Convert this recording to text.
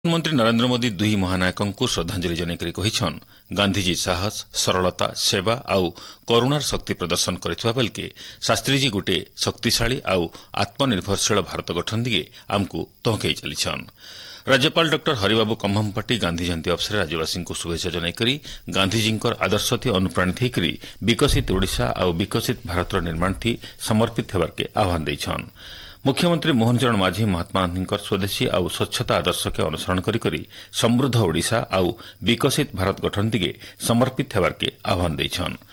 प्रधानमंत्री नरेंद्र मोदी दुई महानायकों श्रद्धांजलि जनकरी कहिछन गांधीजी साहस सरलता सेवा आउ करुणार शक्ति प्रदर्शन करथिबा बेलके शास्त्रीजी गोटे शक्तिशाली आउ आत्मनिर्भरशील भारत गठन दिए आमको तहकई चलीछन। राज्यपाल डॉ हरिबाबू कम्भमपट्टी गांधी जयंती अवसर राज्यवासी को शुभेच्छा जनकरी गांधीजी अनुप्राणित होकर विकसित ओडिशा आउ विकसित भारत निर्माण थी समर्पित होबार आह्वान देछन। मुख्यमंत्री मोहन चरण माझी महात्मा गांधी स्वदेशी आउ स्वच्छता आदर्श के अनुसरण करी समृद्ध ओडिशा आउ विकसित भारत गठन दिगे समर्पित होबार आह्वान देछन।